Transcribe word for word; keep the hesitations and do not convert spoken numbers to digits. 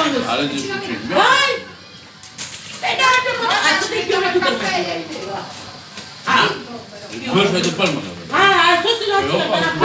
Alegeți cu cine? Hai! Stai, dar de mă, atât de chiar atât de mă. Ah! Vârf pe de palmă. Ah, ai fost la